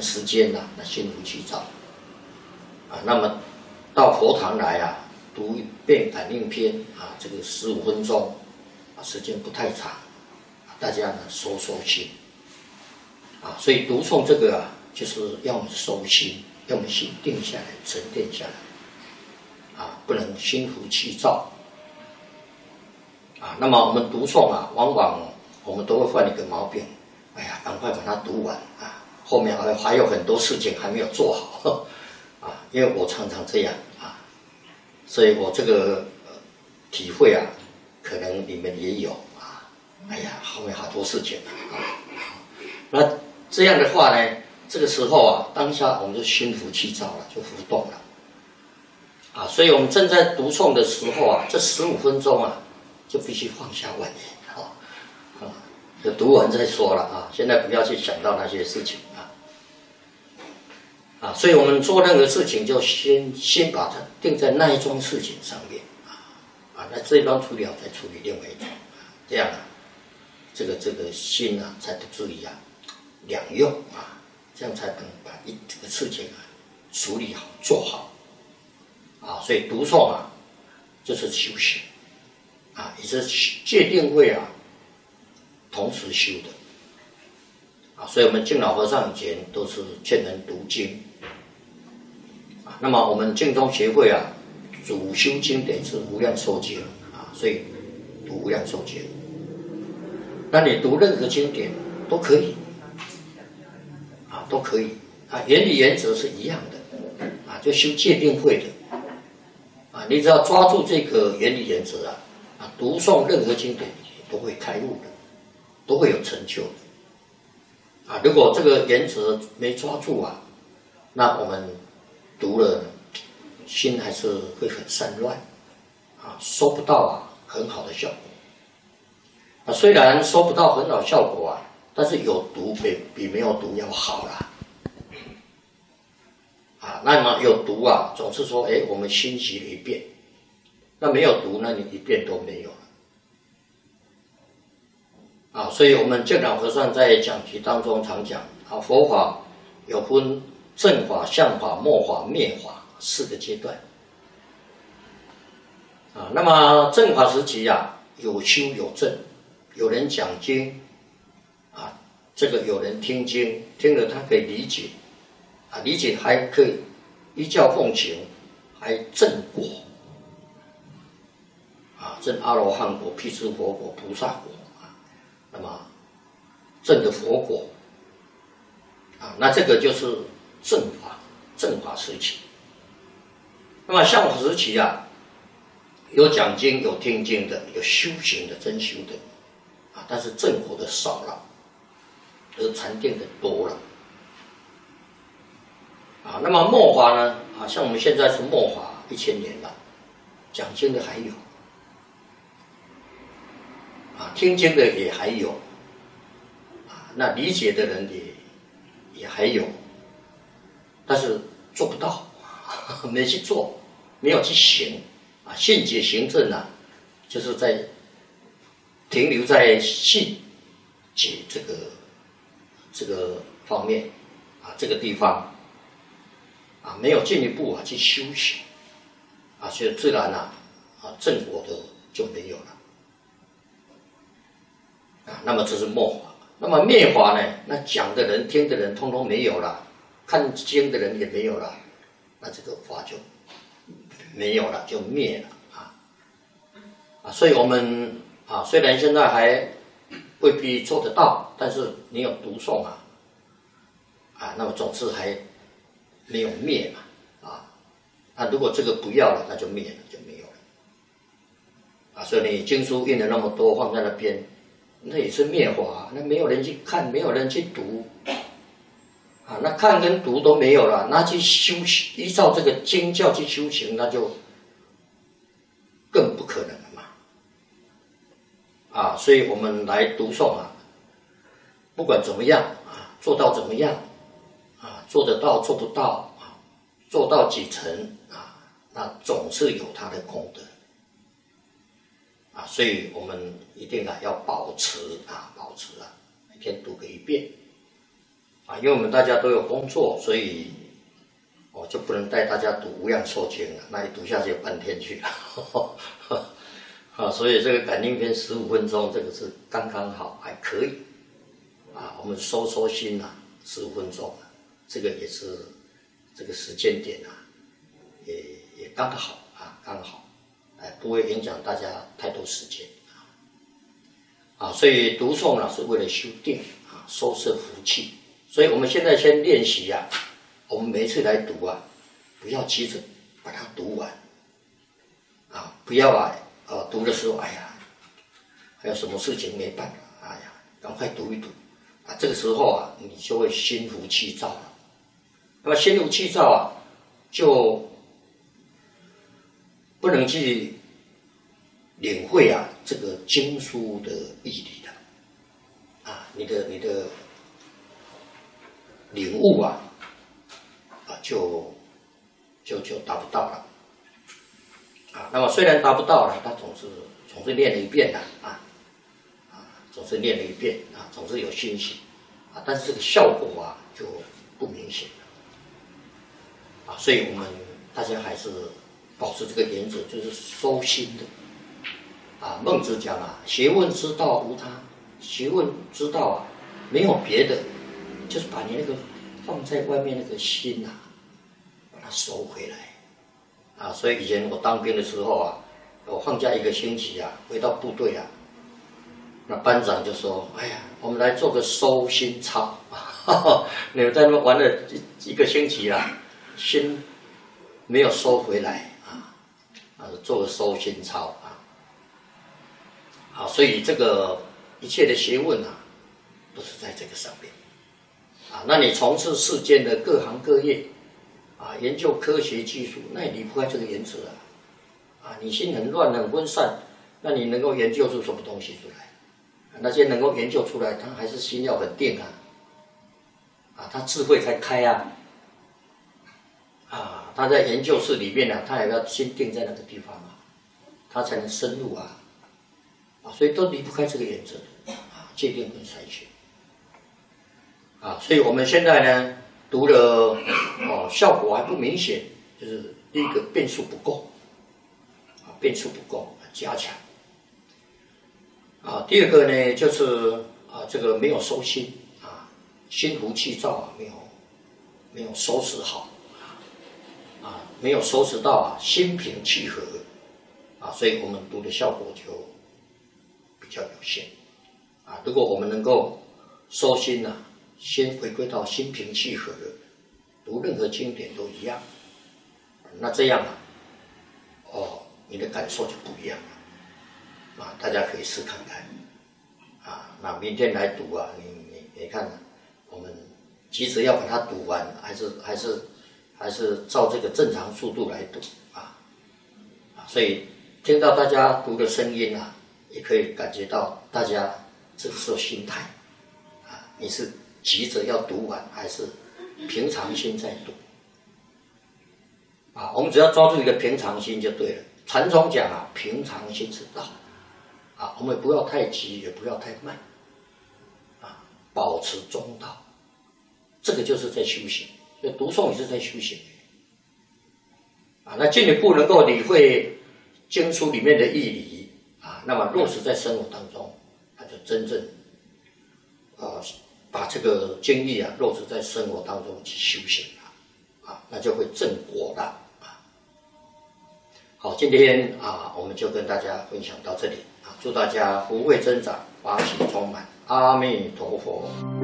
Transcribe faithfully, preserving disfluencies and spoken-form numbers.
时间呐、啊，那心浮气躁啊。那么到佛堂来啊，读一遍《感应篇》啊，这个十五分钟啊，时间不太长，大家呢收收心啊。所以读诵这个啊，就是要我们收心，要我们心定下来、沉淀下来啊，不能心浮气躁啊。那么我们读诵啊，往往我们都会犯一个毛病，哎呀，赶快把它读完啊，后面还还有很多事情还没有做好啊。因为我常常这样啊，所以我这个、呃、体会啊，可能你们也有啊。哎呀，后面好多事情啊。那这样的话呢，这个时候啊，当下我们就心浮气躁了，就浮动了啊。所以我们正在读诵的时候啊，这十五分钟啊，就必须放下万念啊。就读完再说了啊，现在不要去想到那些事情啊，啊，所以我们做任何事情就先先把它定在那一桩事情上面啊，啊，那这一桩处理好再处理另外一桩，这样啊，这个这个心啊才不至于啊两用啊，这样才能把一这个事情啊处理好做好啊，所以读诵啊就是修行啊，也是戒定慧啊。同时修的啊，所以我们净老和尚以前都是劝人读经啊。那么我们净宗协会啊，主修经典是无量寿经啊，所以读无量寿经。那你读任何经典都可以啊，都可以啊，原理原则是一样的啊，就修戒定慧的啊，你只要抓住这个原理原则啊，啊，读诵任何经典都会开悟的。都会有成就的啊！如果这个原则没抓住啊，那我们读了心还是会很散乱啊，收不到啊很好的效果啊。虽然收不到很好效果啊，但是有读比比没有读要好啦啊。那么有读啊，总是说哎，我们欣习了一遍，那没有读，那你一遍都没有了。啊，所以我们净老和尚在讲题当中常讲啊，佛法有分正法、相法、末法、灭法四个阶段啊。那么正法时期啊，有修有证，有人讲经啊，这个有人听经，听了他可以理解啊，理解还可以依教奉行，还证果啊，证阿罗汉果、辟支佛果、菩萨果。那么证的佛果啊，那这个就是正法正法时期。那么相法时期啊，有讲经有听经的，有修行的真修的啊，但是正果的少了，而禅定的多了啊。那么末法呢啊，像我们现在是末法一千年了，讲经的还有啊，听经的也还有啊，那理解的人也也还有，但是做不到，没去做，没有去行啊。信解行证啊，就是在停留在信解这个这个方面啊，这个地方啊，没有进一步啊去修行啊，所以自然啊啊正果的就没有了。啊，那么这是末法。那么灭法呢？那讲的人、听的人，通通没有了，看经的人也没有了，那这个法就没有了，就灭了啊！啊，所以我们啊，虽然现在还未必做得到，但是你有读诵啊，啊，那么总是还没有灭嘛，啊，那如果这个不要了，那就灭了，就没有了，啊，所以你经书印了那么多，放在那边。那也是灭法，那没有人去看，没有人去读，啊，那看跟读都没有了，那去修行，依照这个经教去修行，那就更不可能了嘛，啊，所以我们来读诵啊，不管怎么样啊，做到怎么样啊，做得到做不到啊，做到几成啊，那总是有它的功德。啊，所以我们一定啊要保持啊，保持啊，每天读个一遍，啊。 啊，因为我们大家都有工作，所以我就不能带大家读无量寿经了，那一读下去有半天去了。啊，所以这个感应篇十五分钟，这个是刚刚好，还可以。啊，我们收收心啊，十五分钟，这个也是这个时间点啊，也也刚好啊，刚好，哎，不会影响大家太多时间啊。啊，所以读诵呢是为了修定啊，收摄福气。所以我们现在先练习啊，我们每一次来读啊，不要急着把它读完，啊，不要啊。呃，读的时候，哎呀，还有什么事情没办法，哎呀，赶快读一读，啊，这个时候啊，你就会心浮气躁了。那么心浮气躁啊，就不能去领会啊这个经书的义理了，啊，你的你的领悟啊，啊，就就就达不到了。啊，那么虽然达不到了，他总是总是念了一遍的啊，啊，总是念了一遍啊，总是有欣喜啊，但是这个效果啊就不明显了啊，所以我们大家还是保持这个原则，就是收心的啊。孟子讲啊，学问之道无他，学问之道啊没有别的，就是把你那个放在外面那个心啊，把它收回来。啊，所以以前我当兵的时候啊，我放假一个星期啊，回到部队啊，那班长就说：“哎呀，我们来做个收心操，你们在那边玩了一一个星期啦，心没有收回来啊，啊，做个收心操啊，啊，所以这个一切的学问啊，都是在这个上面啊。那你从事世间的各行各业。”啊，研究科学技术，那也离不开这个原则啊！啊，你心很乱、很分散，那你能够研究出什么东西出来？啊、那些能够研究出来，他还是心要很定啊！啊，他智慧才开啊！啊，他在研究室里面呢、啊，他也要心定在那个地方啊，他才能深入啊！啊，所以都离不开这个原则啊，界定跟筛选啊，所以我们现在呢。读了哦，效果还不明显，就是第一个变数不够，啊，变数不够，加强。啊，第二个呢，就是啊，这个没有收心啊，心浮气躁啊，没有没有收拾好啊，啊，没有收拾到啊，心平气和啊，所以我们读的效果就比较有限啊。如果我们能够收心啊。先回归到心平气和的，读任何经典都一样，那这样啊，哦，你的感受就不一样了，啊，大家可以试看看，啊，那明天来读啊，你你你看，我们急着要把它读完，还是还是还是照这个正常速度来读啊，啊，所以听到大家读的声音啊，也可以感觉到大家这个时候心态，啊，你是。急着要读完，还是平常心在读啊？我们只要抓住一个平常心就对了。禅宗讲啊，平常心是道啊，我们不要太急，也不要太慢啊，保持中道，这个就是在修行。所以读诵也是在修行啊。那进一步能够理会经书里面的义理啊，那么落实在生活当中，那就真正啊。把这个经历啊落实在生活当中去修行了，啊，那就会正果了啊。好，今天啊，我们就跟大家分享到这里啊，祝大家福慧增长，法喜充满，阿弥陀佛。